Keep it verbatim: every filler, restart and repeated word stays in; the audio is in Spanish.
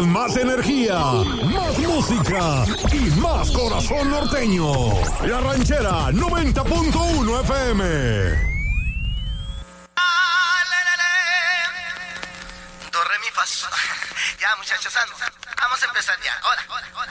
más energía, más música y más corazón norteño. La Ranchera noventa punto uno F M. Do, re, mi, fa, sol. Ya, muchachos, vamos a empezar ya. Hola, hola, hola.